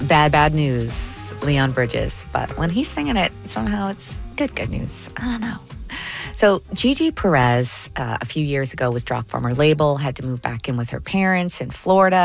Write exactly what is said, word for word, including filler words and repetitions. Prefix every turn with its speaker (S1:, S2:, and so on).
S1: bad, bad news, Leon Bridges. But when he's singing it, somehow it's good, good news. I don't know. So Gigi Perez, uh, a few years ago, was dropped from her label, had to move back in with her parents in Florida.